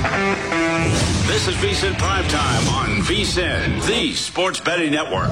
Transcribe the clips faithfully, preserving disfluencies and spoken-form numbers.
This is VSiN Primetime on VSiN, the Sports Betting Network.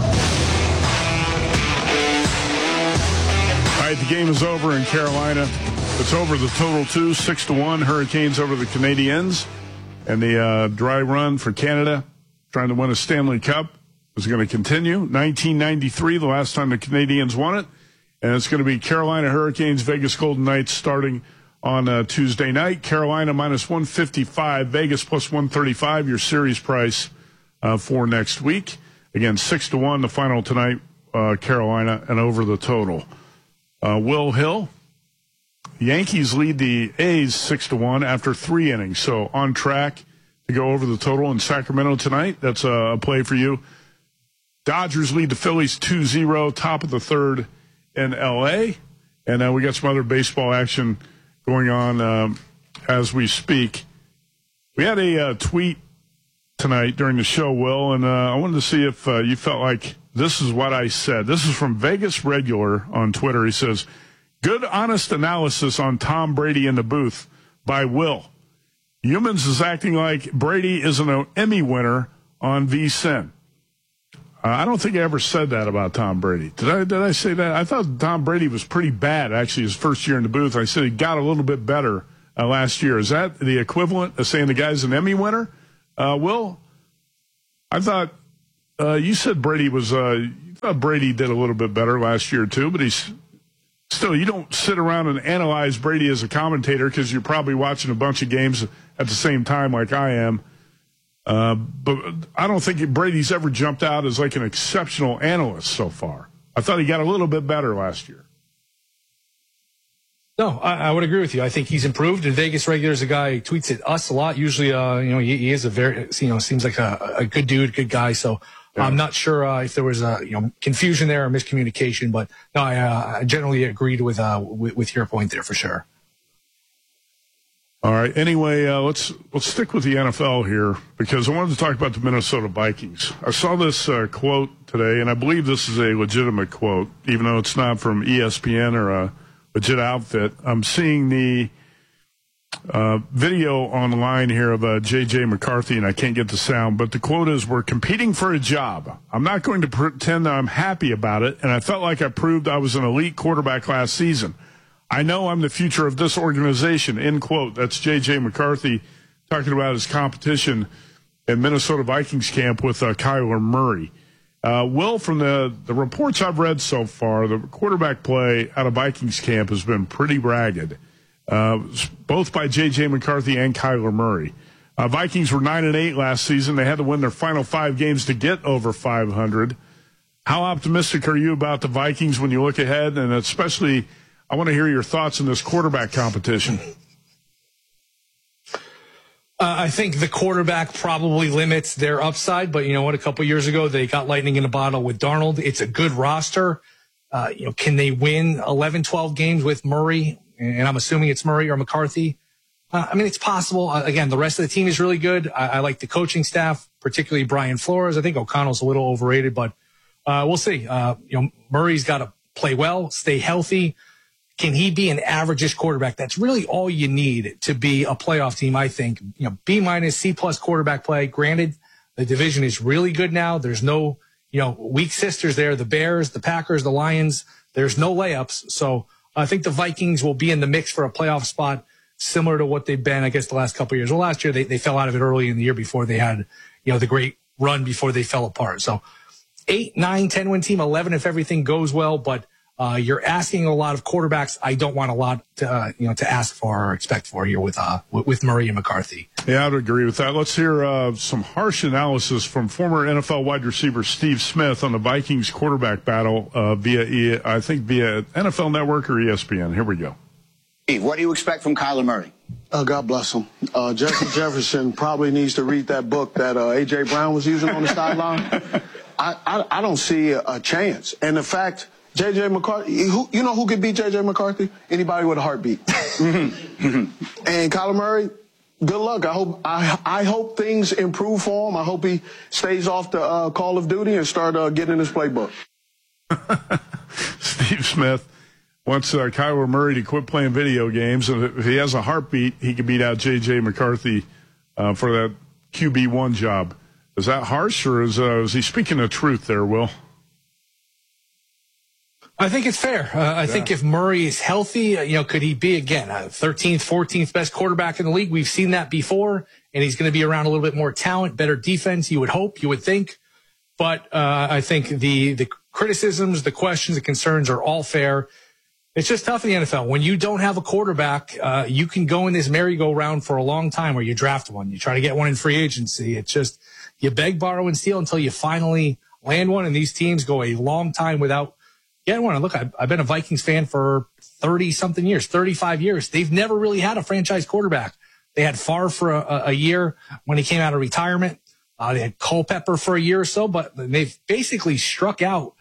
All right, the game is over in Carolina. It's over the total two, six to one. Hurricanes over the Canadiens. And the uh, dry run for Canada, trying to win a Stanley Cup, is going to continue. nineteen ninety-three, the last time the Canadiens won it. And it's going to be Carolina Hurricanes, Vegas Golden Knights starting on uh, Tuesday night. Carolina minus one fifty-five, Vegas plus one thirty-five, your series price uh, for next week. Again, six to one, the final tonight, uh, Carolina, and over the total. Uh, Will Hill, Yankees lead the A's six to one after three innings, so on track to go over the total in Sacramento tonight. That's a play for you. Dodgers lead the Phillies two zero, top of the third in L A. And uh, we got some other baseball action going on um, as we speak. We had a uh, tweet tonight during the show, Will, and uh, I wanted to see if uh, you felt like this is what I said. This is from Vegas Regular on Twitter. He says, good, honest analysis on Tom Brady in the booth by Will. Humans is acting like Brady is an Emmy winner on VSiN. Uh, I don't think I ever said that about Tom Brady. Did I Did I say that? I thought Tom Brady was pretty bad, actually, his first year in the booth. I said he got a little bit better uh, last year. Is that the equivalent of saying the guy's an Emmy winner? Uh, Will, I thought uh, you said Brady was uh, – you thought Brady did a little bit better last year, too, but he's – still, you don't sit around and analyze Brady as a commentator because you're probably watching a bunch of games at the same time like I am. Uh, but I don't think Brady's ever jumped out as like an exceptional analyst so far. I thought he got a little bit better last year. No, I, I would agree with you. I think he's improved. And Vegas Regular is a guy who tweets at us a lot. Usually, uh, you know, he, he is a very, you know, seems like a, a good dude, good guy. So yeah. I'm not sure uh, if there was a, you know, confusion there or miscommunication. But no, I, uh, I generally agreed with, uh, with with your point there for sure. All right. Anyway, uh, let's let's stick with the N F L here because I wanted to talk about the Minnesota Vikings. I saw this uh, quote today, and I believe this is a legitimate quote, even though it's not from E S P N or a legit outfit. I'm seeing the uh, video online here of uh, J J McCarthy, and I can't get the sound, but the quote is, "We're competing for a job. I'm not going to pretend that I'm happy about it, and I felt like I proved I was an elite quarterback last season. I know I'm the future of this organization," end quote. That's J J McCarthy talking about his competition in Minnesota Vikings camp with uh, Kyler Murray. Uh, Will, from the, the reports I've read so far, the quarterback play out of Vikings camp has been pretty ragged, uh, both by J J McCarthy and Kyler Murray. Uh, Vikings were nine and eight last season. They had to win their final five games to get over five hundred. How optimistic are you about the Vikings when you look ahead, and especially – I want to hear your thoughts on this quarterback competition. Uh, I think the quarterback probably limits their upside, but you know what? A couple years ago, they got lightning in a bottle with Darnold. It's a good roster. Uh, you know, can they win eleven, twelve games with Murray? And I'm assuming it's Murray or McCarthy. Uh, I mean, it's possible. Uh, again, the rest of the team is really good. I, I like the coaching staff, particularly Brian Flores. I think O'Connell's a little overrated, but uh, we'll see. Uh, you know, Murray's got to play well, stay healthy. Can he be an average-ish quarterback? That's really all you need to be a playoff team, I think. You know, B minus, C plus quarterback play. Granted, the division is really good now. There's no, you know, weak sisters there. The Bears, the Packers, the Lions. There's no layups. So I think the Vikings will be in the mix for a playoff spot, similar to what they've been, I guess, the last couple of years. Well, last year they, they fell out of it early in the year before they had, you know, the great run before they fell apart. So eight, nine, ten win team, eleven if everything goes well, but Uh, you're asking a lot of quarterbacks. I don't want a lot to, uh, you know, to ask for or expect for here with, uh, with Murray and McCarthy. Yeah, I would agree with that. Let's hear, uh, some harsh analysis from former N F L wide receiver Steve Smith on the Vikings quarterback battle, uh, via, e- I think via N F L Network or E S P N. Here we go. Steve, what do you expect from Kyler Murray? Uh, God bless him. Uh, Jesse Jefferson probably needs to read that book that, uh, A J Brown was using on the sideline. I, I, I don't see a, a chance. And the fact, J J McCarthy, who, you know who could beat J J McCarthy? Anybody with a heartbeat. And Kyler Murray, good luck. I hope I, I hope things improve for him. I hope he stays off the uh, Call of Duty and start uh, getting his playbook. Steve Smith wants uh, Kyler Murray to quit playing video games, and if he has a heartbeat, he can beat out J J McCarthy uh, for that Q B one job. Is that harsh, or is, uh, is he speaking the truth there, Will? I think it's fair. Uh, I yeah. think if Murray is healthy, uh, you know, could he be, again, a thirteenth, fourteenth best quarterback in the league? We've seen that before, and he's going to be around a little bit more talent, better defense, you would hope, you would think. But uh, I think the the criticisms, the questions, the concerns are all fair. It's just tough in the N F L. When you don't have a quarterback, uh, you can go in this merry-go-round for a long time where you draft one. You try to get one in free agency. It's just you beg, borrow, and steal until you finally land one, and these teams go a long time without getting one. And look, I've, I've been a Vikings fan for thirty-something years, thirty-five years. They've never really had a franchise quarterback. They had Favre for a, a year when he came out of retirement. Uh, they had Culpepper for a year or so, but they've basically struck out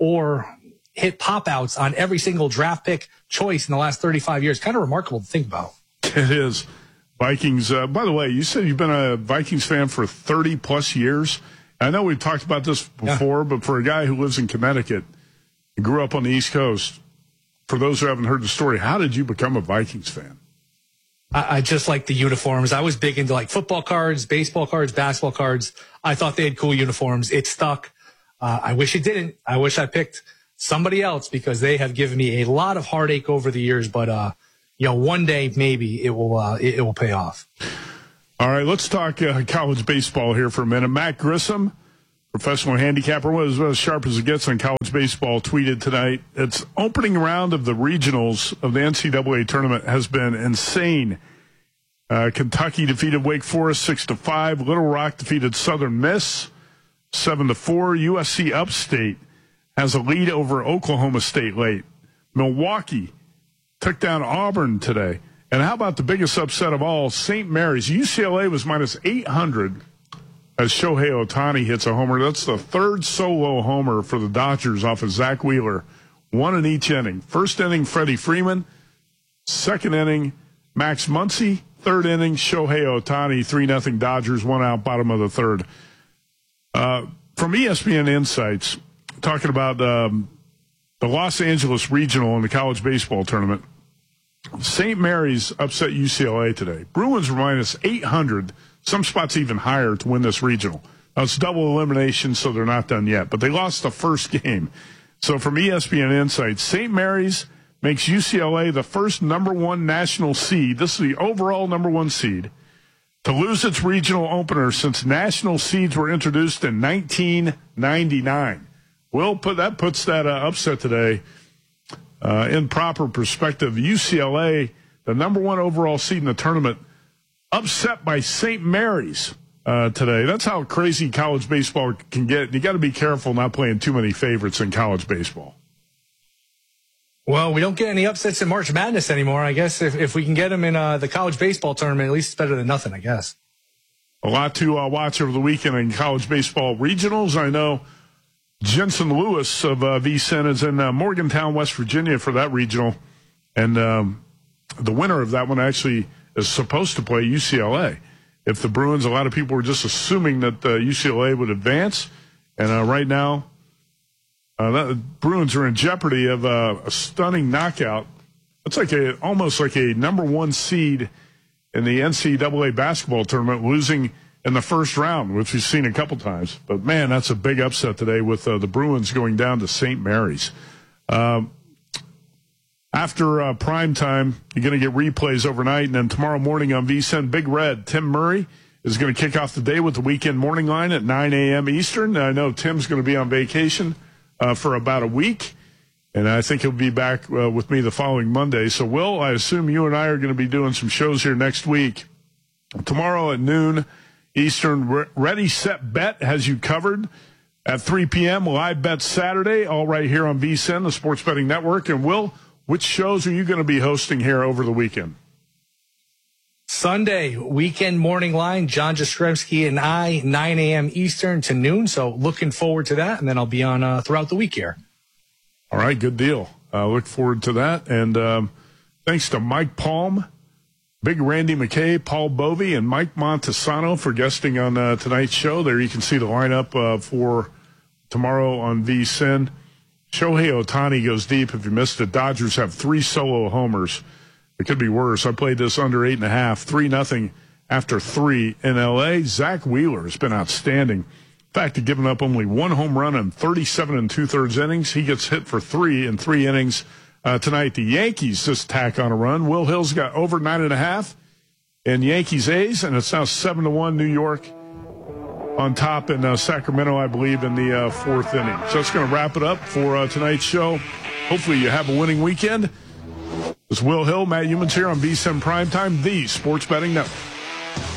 or hit pop-outs on every single draft pick choice in the last thirty-five years. Kind of remarkable to think about. It is. Vikings, uh, by the way, you said you've been a Vikings fan for thirty-plus years. I know we've talked about this before, yeah. but for a guy who lives in Connecticut and grew up on the East Coast, for those who haven't heard the story, how did you become a Vikings fan? I, I just like the uniforms. I was big into like football cards, baseball cards, basketball cards. I thought they had cool uniforms. It stuck. Uh, I wish it didn't. I wish I picked somebody else because they have given me a lot of heartache over the years. But, uh, you know, one day maybe it will uh, it, it will pay off. All right, let's talk uh, college baseball here for a minute. Matt Grissom, professional handicapper, was as sharp as it gets on college baseball, tweeted tonight, its opening round of the regionals of the N C double A tournament has been insane. Uh, Kentucky defeated Wake Forest six to five. Little Rock defeated Southern Miss seven to four. U S C Upstate has a lead over Oklahoma State late. Milwaukee took down Auburn today. And how about the biggest upset of all, Saint Mary's? U C L A was minus eight hundred as Shohei Ohtani hits a homer. That's the third solo homer for the Dodgers off of Zach Wheeler. One in each inning. First inning, Freddie Freeman. Second inning, Max Muncy. Third inning, Shohei Ohtani. three nothing Dodgers, one out, bottom of the third. Uh, from E S P N Insights, talking about um, the Los Angeles Regional in the college baseball tournament, Saint Mary's upset U C L A today. Bruins were minus eight hundred, some spots even higher to win this regional. Now, it's double elimination, so they're not done yet, but they lost the first game. So from E S P N Insights, Saint Mary's makes U C L A the first number one national seed. This is the overall number one seed to lose its regional opener since national seeds were introduced in nineteen ninety-nine. Will put that puts that uh, upset today uh, in proper perspective. U C L A, the number one overall seed in the tournament, upset by Saint Mary's uh, today. That's how crazy college baseball can get. You got to be careful not playing too many favorites in college baseball. Well, we don't get any upsets in March Madness anymore. I guess if, if we can get them in uh, the college baseball tournament, at least it's better than nothing, I guess. A lot to uh, watch over the weekend in college baseball regionals. I know Jensen Lewis of uh, V C N is in uh, Morgantown, West Virginia for that regional. And um, the winner of that one actually is supposed to play U C L A. If the Bruins, a lot of people were just assuming that uh, U C L A would advance. And uh, right now, Uh, the Bruins are in jeopardy of uh, a stunning knockout. It's like a almost like a number one seed in the N C double A basketball tournament, losing in the first round, which we've seen a couple times. But, man, that's a big upset today with uh, the Bruins going down to Saint Mary's. Um, after uh, prime time, you're going to get replays overnight, and then tomorrow morning on V S I N, Big Red, Tim Murray is going to kick off the day with the weekend morning line at nine a.m. Eastern. I know Tim's going to be on vacation Uh, for about a week, and I think he'll be back uh, with me the following Monday. So, Will, I assume you and I are going to be doing some shows here next week. Tomorrow at noon Eastern, Re- Ready, Set, Bet has you covered at three p.m. Live Bet Saturday, all right here on V S I N, the Sports Betting Network. And, Will, which shows are you going to be hosting here over the weekend? Sunday, weekend morning line, John Jastrzemski and I, nine a.m. Eastern to noon. So looking forward to that, and then I'll be on uh, throughout the week here. All right, good deal. Uh, look forward to that. And um, thanks to Mike Palm, Big Randy McKay, Paul Bovey, and Mike Montesano for guesting on uh, tonight's show. There you can see the lineup uh, for tomorrow on V S I N. Shohei Ohtani goes deep. If you missed it, Dodgers have three solo homers. It could be worse. I played this under eight and a half, three nothing after three in L A. Zach Wheeler has been outstanding. In fact, he's given up only one home run in thirty-seven and two-thirds innings. He gets hit for three in three innings uh, tonight. The Yankees just tack on a run. Will Hill's got over nine and a half in Yankees A's, and it's now seven to one New York on top in uh, Sacramento, I believe, in the uh, fourth inning. So that's going to wrap it up for uh, tonight's show. Hopefully you have a winning weekend. It's Will Hill, Matt Youmans here on V SiN Primetime, the Sports Betting Network.